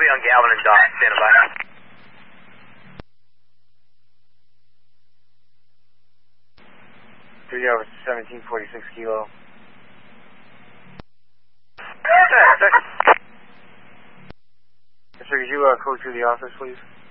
Copy on Galvin and Dot. Stand by. Three over 1746 kilo. Sir, could you code through the office, please?